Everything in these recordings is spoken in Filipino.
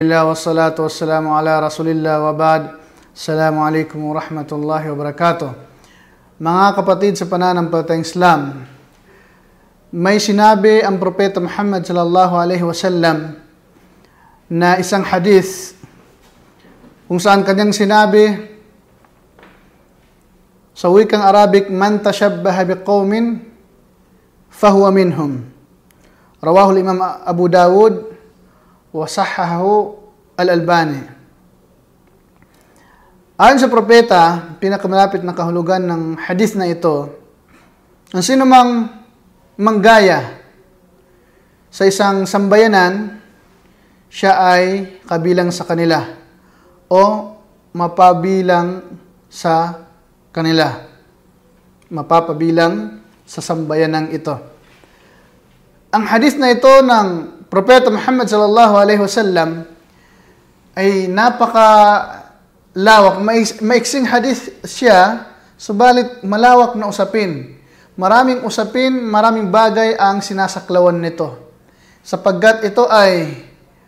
Wassalatu wassalamu ala rasulillah wa ba'd. Assalamualaikum warahmatullahi wabarakatuh. Mga kapatid sa pananampalatayang Islam, may sinabi ang Propeta Muhammad sallallahu alaihi wasallam na isang hadith kung saan kanyang sinabi sa wikang Arabic, man tashabbaha biqaumin fahuwa minhum. Rawahu al-Imam Abu Dawud wa sahhahu al-Albani. Ayon sa propeta, pinakamalapit na kahulugan ng hadith na ito, ang sino mang manggaya sa isang sambayanan, siya ay kabilang sa kanila o mapabilang sa kanila. Mapapabilang sa sambayanang ito. Ang hadith na ito ng Propeta Muhammad sallallahu alaihi wasallam ay napakalawak, maiksing hadith siya, subalit malawak na usapin. Maraming usapin, maraming bagay ang sinasaklawan nito. Sapagkat ito ay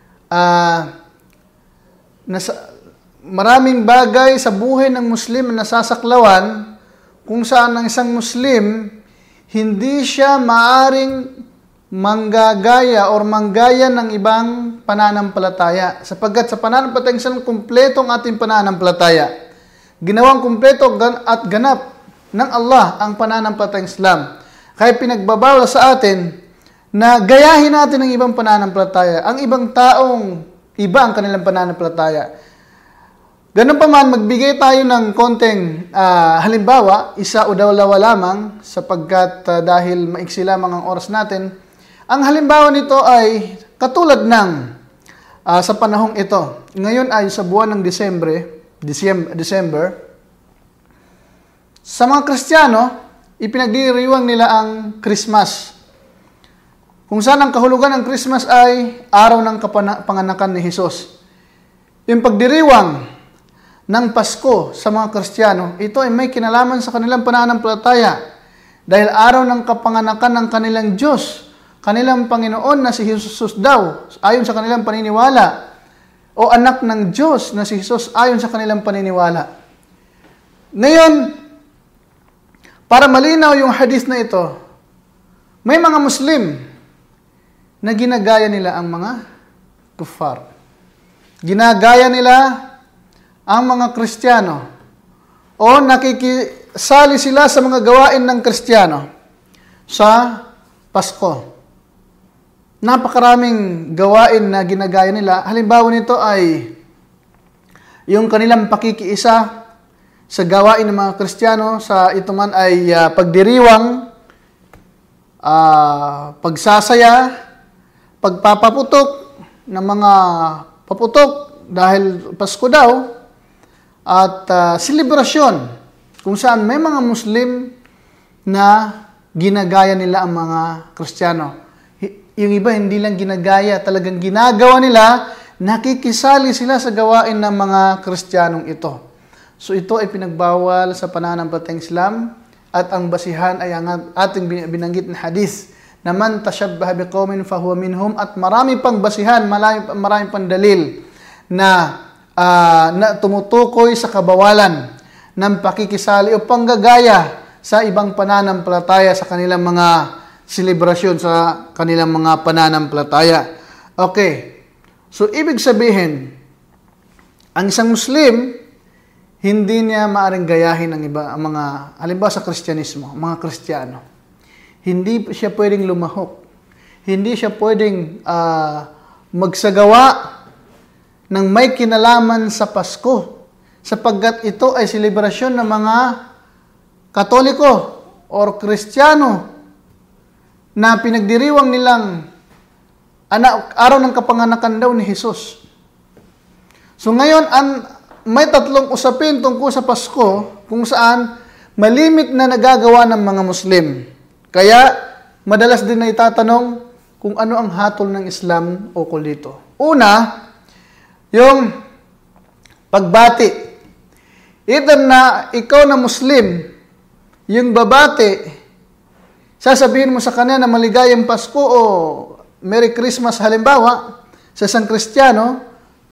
maraming bagay sa buhay ng Muslim na nasasaklawan kung saan ang isang Muslim hindi siya maaring manggagaya or manggaya ng ibang pananampalataya. Sapagkat sa pananampalatayang Islam, kumpleto ang ating pananampalataya. Ginawang kumpleto at ganap ng Allah ang pananampalatayang Islam. Kaya pinagbabawal sa atin na gayahin natin ang ibang pananampalataya. Ang ibang taong iba ang kanilang pananampalataya. Ganun pa man, magbigay tayo ng konting halimbawa, isa o dalawa lamang, sapagkat dahil maiksi lamang ang oras natin. Ang halimbawa nito ay katulad ng sa panahong ito. Ngayon ay sa buwan ng December, sa mga Kristiyano, ipinagdiriwang nila ang Christmas. Kung saan ang kahulugan ng Christmas ay araw ng kapanganakan ni Jesus. Yung pagdiriwang ng Pasko sa mga Kristiyano, ito ay may kinalaman sa kanilang pananampalataya dahil araw ng kapanganakan ng kanilang Diyos, kanilang Panginoon na si Jesus daw, ayon sa kanilang paniniwala, o anak ng Diyos na si Jesus ayon sa kanilang paniniwala. Ngayon, para malinaw yung hadith na ito, may mga Muslim na ginagaya nila ang mga kuffar. Ginagaya nila ang mga Kristiyano o nakikisali sila sa mga gawain ng Kristiyano sa Pasko. Napakaraming gawain na ginagaya nila. Halimbawa nito ay yung kanilang pakikiisa sa gawain ng mga Kristiyano, sa ito man ay pagdiriwang, pagsasaya, pagpapaputok ng mga paputok dahil Pasko daw, at selebrasyon kung saan may mga Muslim na ginagaya nila ang mga Kristiyano. Yung iba hindi lang ginagaya, talagang ginagawa nila, nakikisali sila sa gawain ng mga Kristiyanong ito. So ito ay pinagbawal sa pananampalatayang Islam at ang basihan ay ang ating binanggit na hadith na man tashabbaha biqaumin fahuwa minhum, at marami pang basihan, marami pang dalil na tumutukoy sa kabawalan ng pakikisali o panggagaya sa ibang pananampalataya sa kanilang mga selebrasyon, sa kanilang mga pananampalataya. Okay. So, ibig sabihin, ang isang Muslim, hindi niya maaring gayahin ang iba, ang mga, halimbawa sa Kristyanismo, mga Kristiyano. Hindi siya pwedeng lumahok. Hindi siya pwedeng magsagawa ng may kinalaman sa Pasko, sapagkat ito ay selebrasyon ng mga Katoliko or Kristiyano na pinagdiriwang nilang araw ng kapanganakan daw ni Jesus. So ngayon, may tatlong usapin tungkol sa Pasko kung saan malimit na nagagawa ng mga Muslim. Kaya, madalas din na itatanong kung ano ang hatol ng Islam ukol dito. Una, yung pagbati. Either na ikaw na Muslim, yung babati, sasabihin mo sa kanya na maligayang Pasko o Merry Christmas halimbawa, sa isang Kristiyano,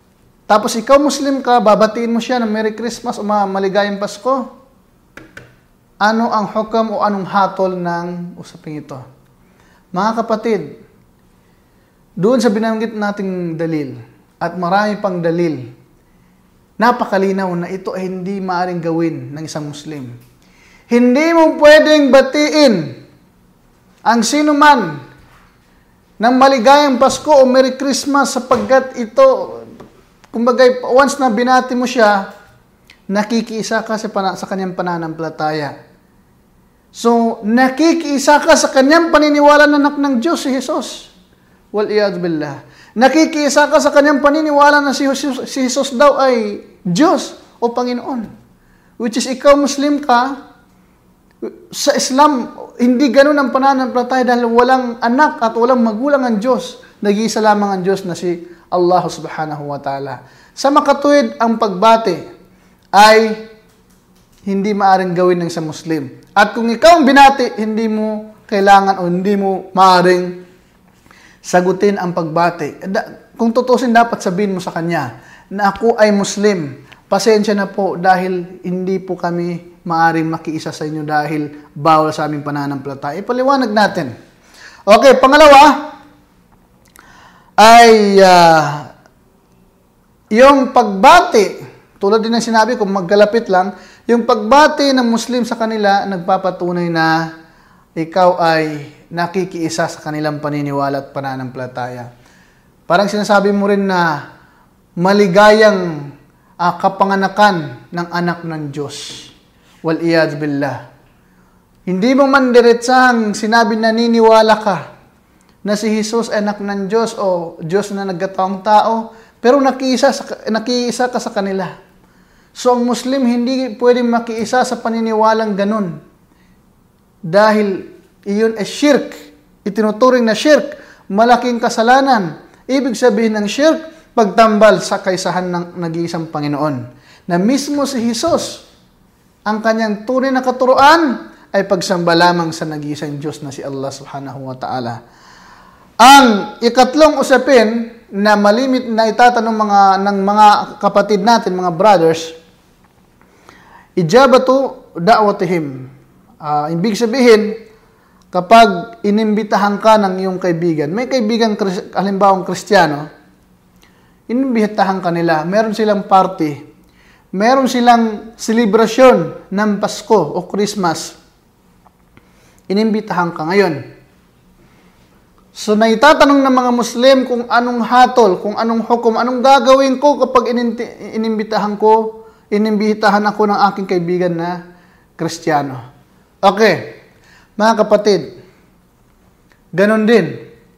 Tapos ikaw Muslim ka, babatiin mo siya ng Merry Christmas o maligayang Pasko. Ano ang hukam o anong hatol ng usaping ito? Mga kapatid, doon sa binanggit nating dalil, at marami pang dalil, napakalinaw na ito ay hindi maaaring gawin ng isang Muslim. Hindi mo pwedeng batiin ang sino man ng maligayang Pasko o Merry Christmas sapagkat ito, kumbaga, once na binati mo siya, nakikiisa ka sa kanyang pananampalataya. So, nakikiisa ka sa kanyang paniniwala na anak ng Diyos, si Jesus. Wal-iyad billah. Nakikiisa ka sa kanyang paniniwala na si Jesus daw ay Diyos o Panginoon. Which is, ikaw Muslim ka, sa Islam, hindi ganun ang pananampalataya dahil walang anak at walang magulang ang Diyos. Nag-iisa lamang ang Diyos na si Allah subhanahu wa ta'ala. Sa makatuwid, ang pagbati ay hindi maaring gawin ng isang Muslim. At kung ikaw ang binati, hindi mo kailangan o hindi mo maaring sagutin ang pagbati. Kung tutusin, dapat sabihin mo sa kanya na ako ay Muslim. Pasensya na po dahil hindi po kami maaring makiisa sa inyo dahil bawal sa aming pananampalataya. Ipaliwanag natin. Okay, pangalawa ay yung pagbati, tulad din ng sinabi ko, magkalapit lang, yung pagbati ng Muslim sa kanila, nagpapatunay na ikaw ay nakikiisa sa kanilang paniniwala at pananampalataya. Parang sinasabi mo rin na maligayang kapanganakan ng anak ng Diyos. Wal-iyad billah. Hindi mo man diretsahang sinabi na niniwala ka na si Jesus ay anak ng Diyos o Diyos na nagkataong tao, pero nakiisa ka sa kanila. So, ang Muslim hindi pwedeng makiisa sa paniniwalang ganun. Dahil iyon ay shirk. Itinuturing na shirk. Malaking kasalanan. Ibig sabihin ng shirk, pagtambal sa kaisahan ng nag-iisang Panginoon. Na mismo si Jesus, ang kanyang tunay na katuruan, ay pagsamba lamang sa nag-iisang Diyos na si Allah subhanahu wa ta'ala. Ang ikatlong usapin na malimit na itatanong ng mga kapatid natin, mga brothers, ijabatu da'watihim. Ibig sabihin, kapag inimbitahan ka ng iyong kaibigan, may kaibigan, halimbawang Kristiyano, inimbitahan ka nila, meron silang party, meron silang selebrasyon ng Pasko o Christmas, inimbitahan ka ngayon. So, naitatanong ng mga Muslim kung anong hatol, kung anong hukom, anong gagawin ko kapag inimbitahan ako ng aking kaibigan na Kristiyano. Okay, mga kapatid, ganon din.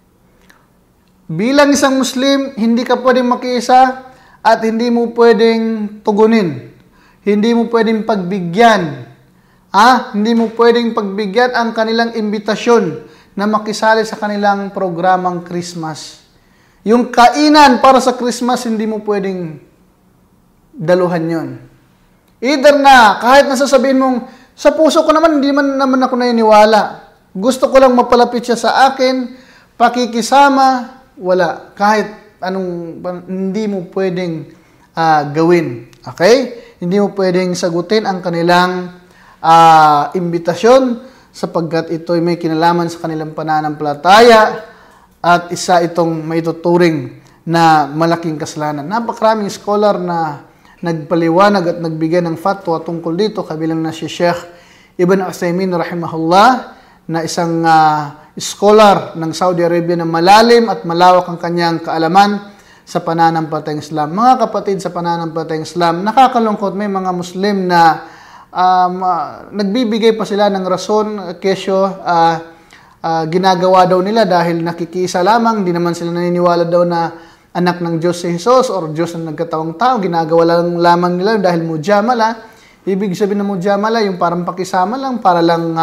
Bilang isang Muslim, hindi ka pwedeng makiisa at hindi mo pwedeng tugunin. Hindi mo pwedeng pagbigyan. Hindi mo pwedeng pagbigyan ang kanilang imbitasyon na makisali sa kanilang programang Christmas. Yung kainan para sa Christmas, hindi mo pwedeng daluhan yon. Either na, kahit nasasabihin mong, sa puso ko naman, hindi naman ako naniniwala. Gusto ko lang mapalapit siya sa akin, pakikisama, wala. Kahit anong, hindi mo pwedeng gawin. Okay? Hindi mo pwedeng sagutin ang kanilang imbitasyon, sapagkat ito ay may kinalaman sa kanilang pananampalataya at isa itong maituturing na malaking kasalanan. Napakaraming scholar na nagpaliwanag at nagbigay ng fatwa tungkol dito, kabilang na si Sheikh Ibn Usaymin rahimahullah, na isang scholar ng Saudi Arabia na malalim at malawak ang kanyang kaalaman sa pananampalatayang Islam. Mga kapatid, sa pananampalatayang Islam, nakakalungkot, may mga Muslim na nagbibigay pa sila ng rason, kesyo, ginagawa daw nila dahil nakikisa lamang, di naman sila naniniwala daw na anak ng Diyos si Jesus or Diyos na nagkatawang tao, ginagawa lamang nila dahil mujamala. Ibig sabihin ng mujamala, yung parang pakisama lang, para lang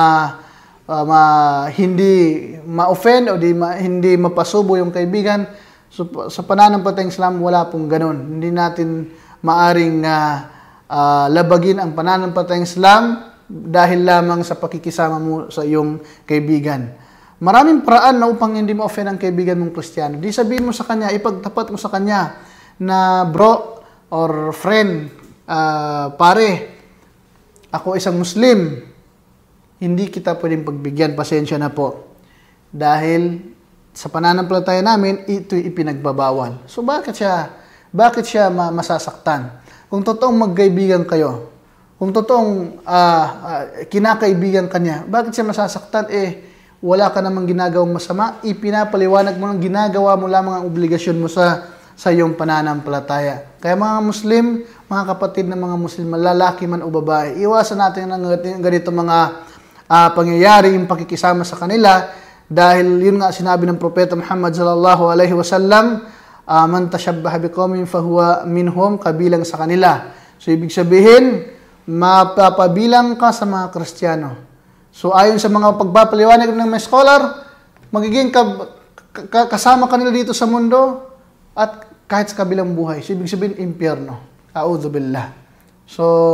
hindi ma-offend o hindi mapasubo yung kaibigan. So, sa pananampalatayang Islam, wala pong ganun. Hindi natin maaring labagin ang pananampalatayang Islam dahil lamang sa pakikisama mo sa iyong kaibigan. Maraming paraan na upang hindi mo offend ang kaibigan mong Kristiyano. Di sabihin mo sa kanya, ipagtapat mo sa kanya na bro or friend, pare, ako isang Muslim, hindi kita pwedeng pagbigyan, pasensya na po. Dahil sa pananampalataya namin, ito'y ipinagbabawal. So bakit siya masasaktan? Kung totoong magkaibigan kayo, kung totoong kinakaibigan kanya, bakit siya masasaktan? Wala ka namang ginagawang masama, ipinapaliwanag mo lang, ginagawa mo lamang ang obligasyon mo sa iyong pananampalataya. Kaya mga Muslim, mga kapatid ng mga Muslim, lalaki man o babae, iwasan natin ng ganito mga pangyayari, yung pakikisama sa kanila, dahil yun nga sinabi ng Propeta Muhammad sallallahu alaihi wasallam, man tashabbaha biqaumin fahuwa minhum, kabilang sa kanila. So ibig sabihin, mapapabilang ka sa mga Kristiyano. So ayon sa mga pagpapaliwanag ng mga scholar, magiging kasama kanila dito sa mundo at kahit sa kabilang buhay. So ibig sabihin, impyerno. A'udhu billah. So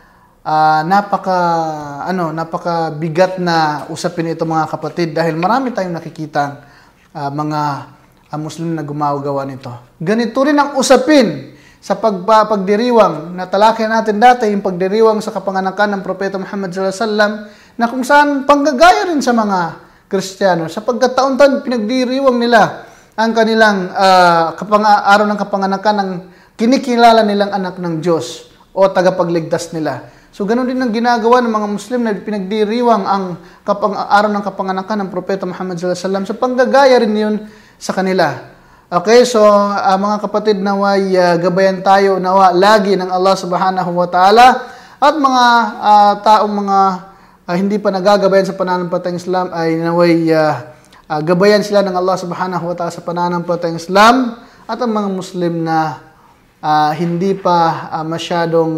napakabigat na usapin ito mga kapatid, dahil marami tayong nakikita mga Muslim na gumagawa nito. Ganito rin ang usapin sa pagdiriwang na talakay natin dati, yung pagdiriwang sa kapanganakan ng Propeta Muhammad sallallahu alaihi wasallam, na kung saan panggagaya rin sa mga Kristiyano, sa pagkataon-taon pinagdiriwang nila ang kanilang araw ng kapanganakan ng kinikilala nilang anak ng Diyos o tagapagligtas nila. So, ganun din ang ginagawa ng mga Muslim na pinagdiriwang ang araw ng kapanganakan ng Propeta Muhammad sallallahu alaihi wasallam. So, panggagaya rin yun sa kanila. Okay, so mga kapatid, naway gabayan tayo nawa lagi ng Allah subhanahu wa ta'ala, at mga taong mga hindi pa nagagabayan sa pananampalatayang Islam ay naway gabayan sila ng Allah subhanahu wa ta'ala sa pananampalatayang Islam, at ang mga Muslim na hindi pa masyadong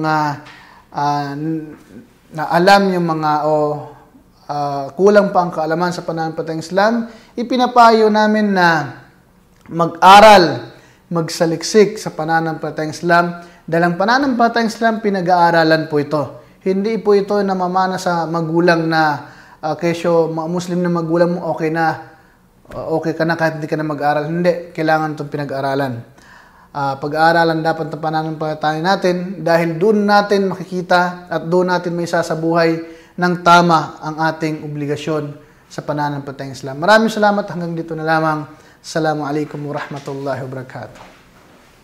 na alam yung mga kulang pa ang kaalaman sa pananampalatayang Islam, ipinapayo namin na mag-aral, magsaliksik sa pananampalatayang Islam, dahil ang pananampalatayang Islam pinag-aaralan po ito. Hindi po ito namamana sa magulang na kesyo Muslim na magulang mo okay ka na kahit hindi ka na mag-aral. Hindi, kailangan itong pinag-aaralan. Pag-aaralan dapat ng pananampalataya natin, dahil doon natin makikita at doon natin may sasabuhay ng tama ang ating obligasyon sa pananampalatayang Islam. Maraming salamat, hanggang dito na lamang. Assalamualaikum warahmatullahi wabarakatuh.